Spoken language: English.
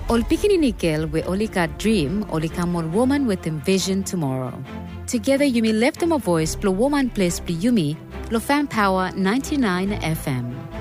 Ol pikininikil we olika dream olika mon woman with envision tomorrow. Together you may lift them a voice, blow woman place, be yumi, lo fan power 99 FM.